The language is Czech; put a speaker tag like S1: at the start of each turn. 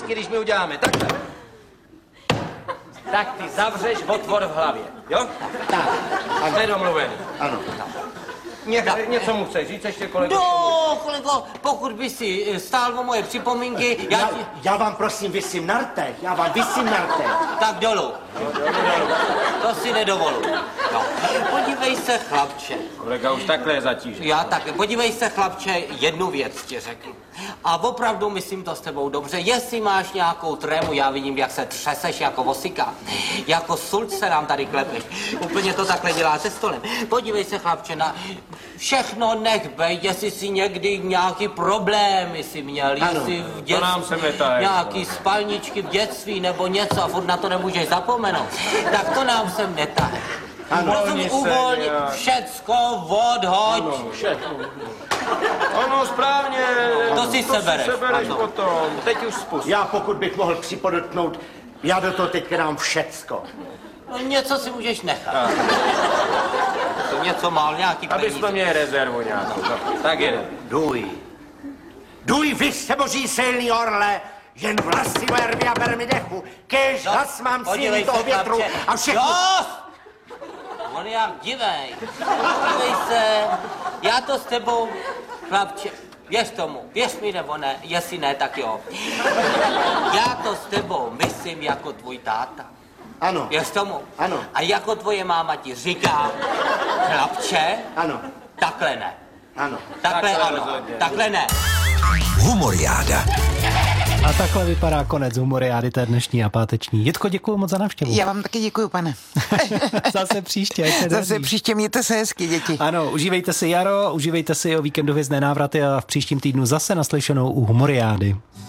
S1: vždycky, když my uděláme takhle, tak ty zavřeš otvor v hlavě, jo?
S2: Tak.
S1: Jsme domluveni.
S2: Ano.
S1: Něco mu chceš říct ještě, kolego?
S3: No, kolego, pokud by si stál o moje připomínky,
S2: Já vám prosím visím na rtech.
S3: tak dolů. To si nedovoluji. No. Podívej se, chlapče.
S1: Kolega už takhle je zatížený.
S3: Já také. Podívej se, chlapče, jednu věc ti řeknu. A opravdu myslím to s tebou dobře. Jestli máš nějakou trému, já vidím, jak se třeseš jako osika. Jako sult se nám tady klepeš. Úplně to takhle dělá se stolem. Podívej se, chlapče, na všechno nech bej, jestli si někdy nějaký problémy si měl, jestli v dětství nějaký spalničky v dětství nebo něco a furt na to nemůžeš zapomenout, tak to nám sem netahej. Uvolni, všecko odhoď.
S1: Ano, správně.
S3: To si sebereš
S1: potom. Teď už spust.
S2: Já pokud bych mohl připodotknout, já do toho teď dám všecko.
S3: No něco si můžeš nechat. To něco mal, nějaký peníze.
S1: Aby jsme měli rezervu nějakou. No, tak jedem.
S2: Duj, vy jste boží silný orle, jen vlasy vermi a ber mi dechu, kež hlas mám síly toho větru a všechno.
S3: Dost! On je jak divej. Podívej se, já to s tebou, chlapče, věř tomu, věř mi nebo ne, jestli ne, tak jo. Já to s tebou myslím jako tvůj táta.
S2: Ano.
S3: Věř tomu?
S2: Ano.
S3: A jako tvoje máma ti říká, chlapče,
S2: Ano.
S3: takhle ne.
S2: Ano.
S3: Takhle ano, takhle ne.
S4: Humoriáda.
S5: A takhle vypadá konec humoriády té dnešní a páteční. Jitko, děkuji moc za návštěvu.
S6: Já vám taky děkuji, pane.
S5: Zase příště.
S6: Zase příště, mějte se hezky, děti.
S5: Ano, užívejte si jaro, užívejte si o víkendu Hvězdné návraty a v příštím týdnu zase naslyšenou u humoriády.